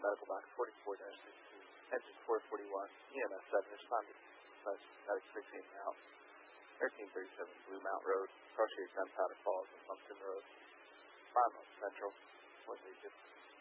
medical box 44-16, engine 441, EMS 7, responded medic 16 out. 1337 Blue Mount Road, Cross Street, Gunpowder Falls, and Pumpkin Road. Monmouth Central, was agent